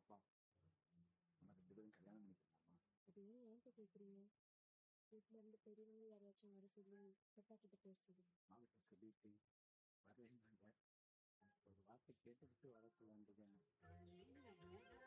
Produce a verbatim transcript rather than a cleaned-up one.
நம்ம ரெண்டு பேரும் கல்யாணம் பண்ணிக்கலாமா? அது ஏன் என்கிட்ட கேக்குறீங்க? வீட்டுல இருந்து பெரியவங்க யாரையாச்சும் வர சொல்லி அப்பா கிட்ட பேச சொல்லுங்க. மாமிட்ட சொல்லிட்டு வரேன்னாங்க. ஒரு வார்த்தை கேட்டுக்கிட்டு வர சொல்ல வேண்டியது.